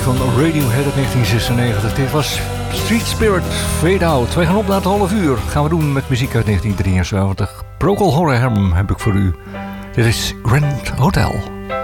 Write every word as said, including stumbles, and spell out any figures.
van Radiohead uit negentien zesennegentig. Dit was Street Spirit, Fade Out. Wij gaan op naar het half uur. Gaan we doen met muziek uit negentien drieënzeventig. Procol Harum heb ik voor u. Dit is Grand Hotel.